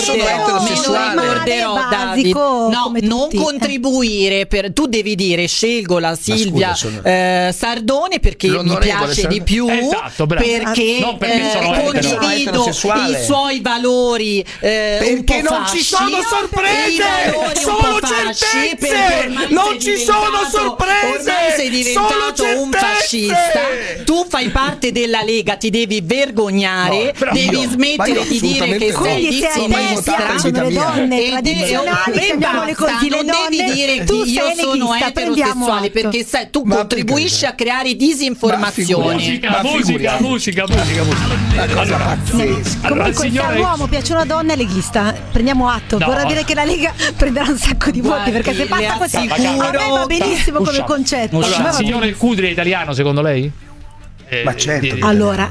basico, no, non contribuire non devi dire scelgo la Silvia Sardone perché mi piace di più, perché condivido i suoi valori perché non ci sono sorprese, solo certezze, non ci sono sorprese, ormai sei diventato un fascista, tu fai parte della Lega, ti devi vergognare, devi smettere di dire che sei di sinistra le donne tradizionali, chiamiamole così, le non devi dire che io sono eterosessuale, perché tu contribuisci a creare disinformazioni. Musica. Comunque se a un uomo piace una donna è leghista, prendiamo atto. Vorrà dire che la Lega prenderà un sacco di voti, perché se passa così a me va benissimo come concetto. Allora, il signore Cudri è italiano secondo lei? Ma certo. Allora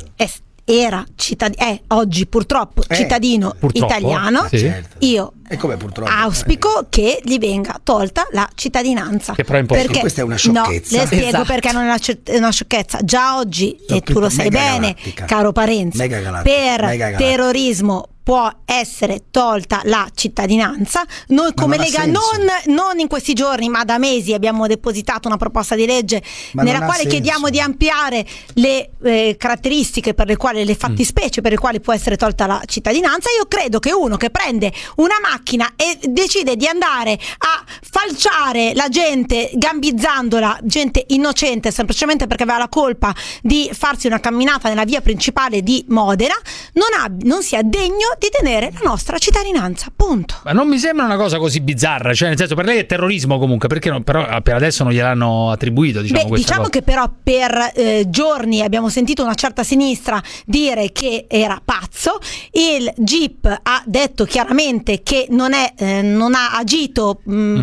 è oggi purtroppo cittadino italiano. Certo. Io e come purtroppo auspico che gli venga tolta la cittadinanza, che però è perché questa è una sciocchezza. No, le spiego perché non è una sciocchezza. Già oggi, e tu lo sai bene, caro Parenzo, per terrorismo può essere tolta la cittadinanza. Noi come Lega non in questi giorni ma da mesi abbiamo depositato una proposta di legge nella quale chiediamo di ampliare le caratteristiche per le quali, le fattispecie per le quali può essere tolta la cittadinanza. Io credo che uno che prende una macchina e decide di andare a falciare la gente, gambizzandola, gente innocente semplicemente perché aveva la colpa di farsi una camminata nella via principale di Modena, non sia degno di tenere la nostra cittadinanza, punto. Ma non mi sembra una cosa così bizzarra, cioè nel senso, per lei è terrorismo comunque, perché no, però per adesso non gliel'hanno attribuito, diciamo cosa. Che però per giorni abbiamo sentito una certa sinistra dire che era pazzo, il GIP ha detto chiaramente che non ha agito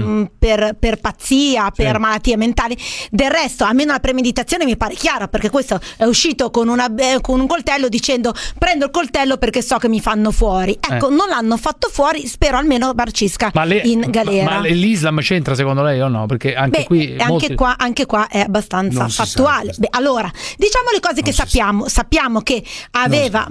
per pazzia, per malattie mentali. Del resto almeno la premeditazione mi pare chiara, perché questo è uscito con un coltello dicendo prendo il coltello perché so che mi fanno fuori. Ecco, non l'hanno fatto fuori, spero almeno marcisca in galera. Ma l'Islam c'entra secondo lei o no? Perché anche qui anche qua è abbastanza fattuale. Allora, diciamo le cose che sappiamo che aveva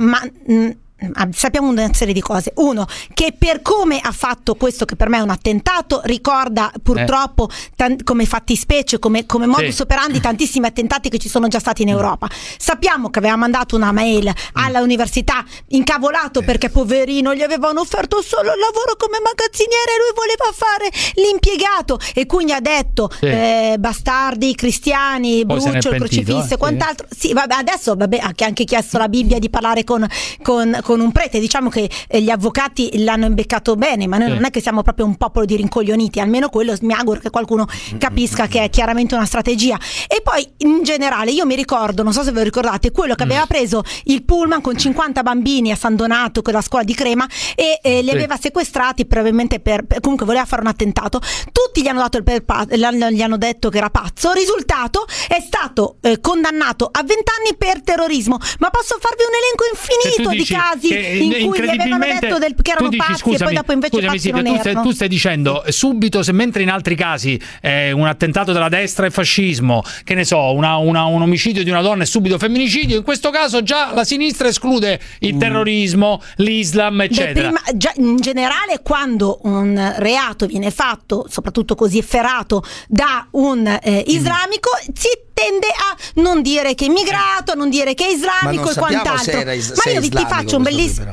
sappiamo una serie di cose. Uno, che per come ha fatto questo, che per me è un attentato, ricorda purtroppo come fattispecie, come modus operandi tantissimi attentati che ci sono già stati in Europa. Sappiamo che aveva mandato una mail alla università incavolato perché poverino gli avevano offerto solo il lavoro come magazziniere e lui voleva fare l'impiegato, e quindi ha detto bastardi cristiani, brucio il crocifisso e quant'altro. Adesso ha anche chiesto la Bibbia di parlare con un prete. Diciamo che gli avvocati l'hanno imbeccato bene, ma noi non è che siamo proprio un popolo di rincoglioniti, almeno quello mi auguro che qualcuno capisca che è chiaramente una strategia. E poi in generale io mi ricordo, non so se ve lo ricordate, quello che aveva preso il pullman con 50 bambini a San Donato, quella scuola di Crema, e li aveva sequestrati probabilmente comunque voleva fare un attentato. Tutti gli hanno dato gli hanno detto che era pazzo. Risultato, è stato condannato a 20 anni per terrorismo. Ma posso farvi un elenco infinito di casi in cui gli avevano detto che erano pazzi e poi dopo invece pazzi non erano. Tu stai dicendo subito, mentre in altri casi un attentato della destra è fascismo, che ne so, un omicidio di una donna è subito femminicidio, in questo caso già la sinistra esclude il terrorismo, l'Islam, eccetera. Già in generale, quando un reato viene fatto, soprattutto così efferato, da un islamico, si tende a non dire che è immigrato, a non dire che è islamico e quant'altro. Ma io ti faccio un bellissimo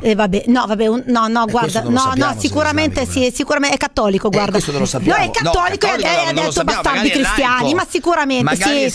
sicuramente è cattolico, guarda. No, è cattolico e ha detto bastardi cristiani, ma sicuramente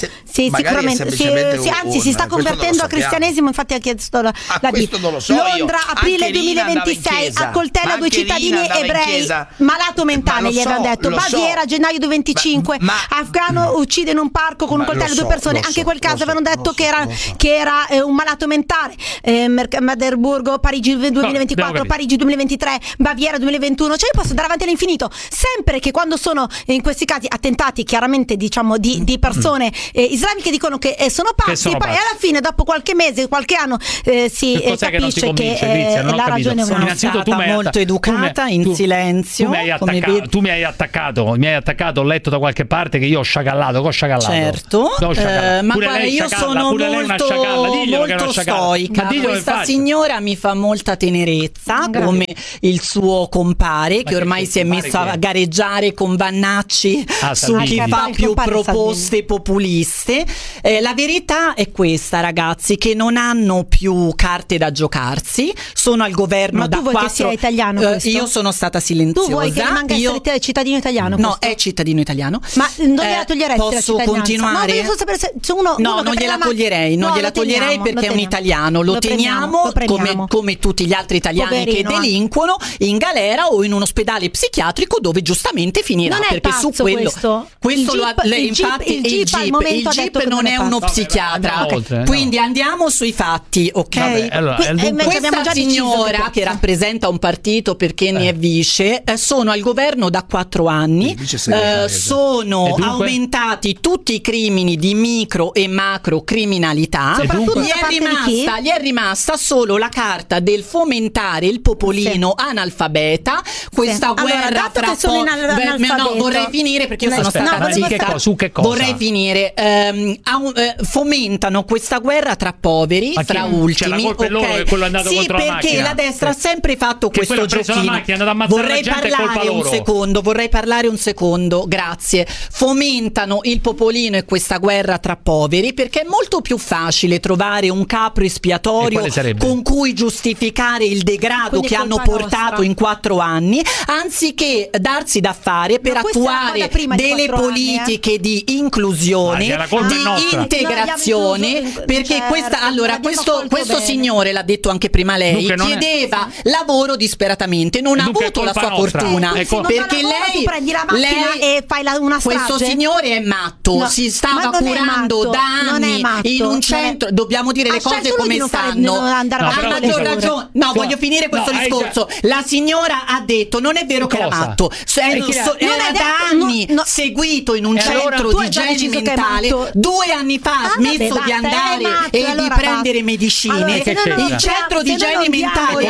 anzi si sta convertendo a cristianesimo, infatti ha chiesto la Londra, aprile 2026, accoltella 2 cittadini ebrei, malato mentale, gli avevano detto. Baviera, gennaio 2025, afgano uccide in un parco con un coltello 2 persone, anche quel caso avevano detto che era un malato mentale. Maderburgo, Parigi 2024, Parigi 2023, Baviera 2021, cioè io posso andare avanti all'infinito, sempre che quando sono in questi casi attentati chiaramente diciamo di persone islamiche dicono che sono pazzi, e poi alla fine dopo qualche mese, qualche anno si capisce che la ragione è una. Innanzitutto tu sei molto educata, in silenzio. Tu mi hai attaccato, ho letto da qualche parte che io ho sciacallato, Certo. Ma guarda, io sono molto stoica. Questa signora mi fa molta tenerezza, come il suo compare, che ormai si è messo a gareggiare con Vannacci su chi fa più proposte populiste. La verità è questa, ragazzi, che non hanno più carte da giocarsi, sono al governo da 4 anni. Ma tu vuoi che sia italiano questo? Io sono stata silenziosa. Tu vuoi che rimanga essere cittadino italiano? No, è cittadino italiano. Ma non gliela toglieresti la cittadinanza? Posso continuare? No, non gliela toglierei, perché è un italiano. Lo teniamo come tutti gli altri italiani che delinquono in galera o in un ospedale psichiatrico dove giustamente finirà. Non è perché pazzo su quello il GIP non è uno psichiatra. Quindi andiamo sui fatti, ok? Questa signora che rappresenta un partito perché ne è vice, sono al governo da 4 anni, sono aumentati tutti i crimini di micro e macro criminalità. Gli è rimasta solo la carta del fomentare il popolino analfabeta. Questa guerra vorrei finire perché io sono stata zitta. Vorrei finire. Fomentano questa guerra tra poveri, tra ultimi. Perché la destra ha sempre fatto questo giochino. Vorrei parlare un secondo, grazie. Fomentano il popolino e questa guerra tra poveri perché è molto più facile trovare un capro espiatorio con cui giustificare il degrado che hanno portato in 4 anni, anziché darsi da fare per attuare delle politiche di inclusione, di integrazione, perché questo signore, l'ha detto anche prima lei, chiedeva lavoro disperatamente, non ha avuto la sua fortuna, perché lei prendi la macchina e fai una strage. Questo signore è matto, si stava curando da anni in un centro, dobbiamo dire le cose come stanno. Voglio finire questo discorso. La signora ha detto, non è vero che era matto, era da anni seguito in un centro di igiene mentale. 2 anni fa ha smesso di andare e di prendere medicine. Il centro di igiene mentale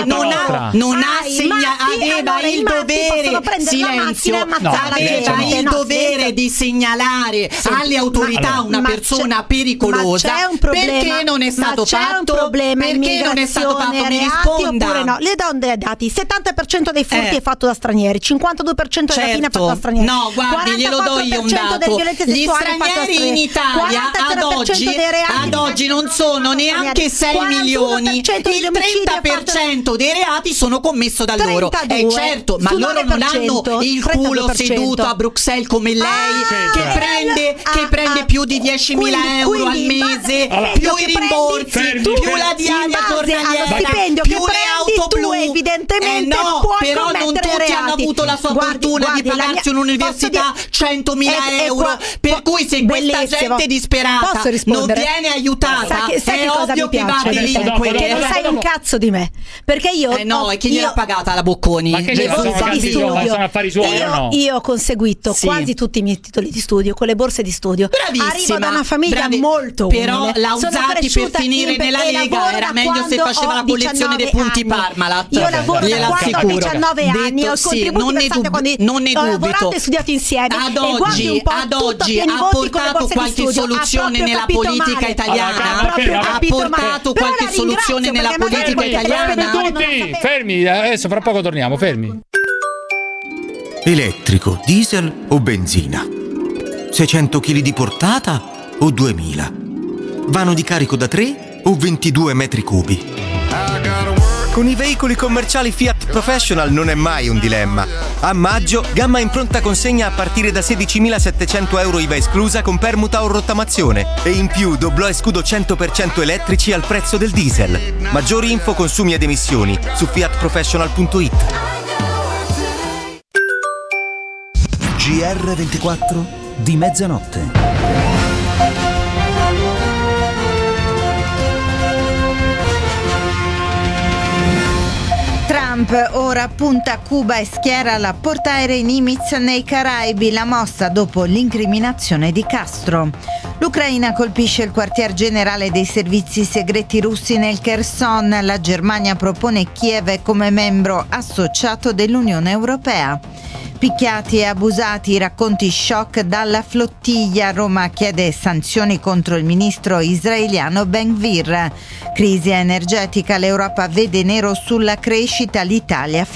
aveva il dovere, silenzio, aveva il dovere di segnalare alle autorità una persona pericolosa. Perché non è stato fatto? Perché non è stato fatto? Mi risponda. Oppure no, le donne dati, 70% dei furti è fatto da stranieri, 52% della fine è fatto da stranieri. No, guardi, glielo do io un dato. Gli stranieri in Italia ad oggi non sono neanche 6 milioni. Il 30% dei reati sono commessi da loro. Certo, ma loro non hanno il culo seduto a Bruxelles come lei, che prende più di 10.000 euro al mese, più i rimborsi, più la diaria giornaliera, più le auto blu. Evidentemente però non tutti hanno avuto la sua fortuna di pagarsi un'università 100.000 euro, per cui se questa gente disperata non viene aiutata è ovvio che va a delinquere. Che non sai un cazzo di me, perché io e chi gliel'ha pagata la Bocconi? Ma che io ho conseguito quasi tutti i miei titoli di studio con le borse di studio. Bravissima, arrivo da una famiglia molto umile, però la usati per finire nella Lega. Era meglio se faceva la collezione dei punti Parmalat. Io lavoro da quando ho 19 anni, ho contributi non ne ho dubito. lavorato e studiato insieme. Ad oggi ha portato qualche soluzione nella politica italiana? Ha portato qualche soluzione nella politica italiana? Fermi, adesso fra poco torniamo, fermi. Elettrico, diesel o benzina? 600 kg di portata o 2000? Vano di carico da 3 o 22 metri cubi? Con i veicoli commerciali Fiat Professional non è mai un dilemma. A maggio, gamma in pronta consegna a partire da 16.700 euro IVA esclusa con permuta o rottamazione. E in più doblò e scudo 100% elettrici al prezzo del diesel. Maggiori info, consumi ed emissioni su fiatprofessional.it. GR24 di mezzanotte. Trump ora punta a Cuba e schiera la portaerei Nimitz nei Caraibi, la mossa dopo l'incriminazione di Castro. L'Ucraina colpisce il quartier generale dei servizi segreti russi nel Kherson. La Germania propone Kiev come membro associato dell'Unione Europea. Picchiati e abusati, racconti shock dalla flottiglia. Roma chiede sanzioni contro il ministro israeliano Ben-Gvir. Crisi energetica, l'Europa vede nero sulla crescita, l'Italia